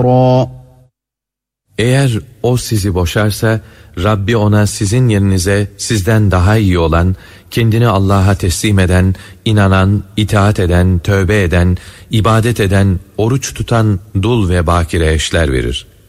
Eğer o sizi boşarsa, Rabbi ona sizin yerinize sizden daha iyi olan, kendini Allah'a teslim eden, inanan, itaat eden, tövbe eden, ibadet eden, oruç tutan dul ve bakire eşler verir.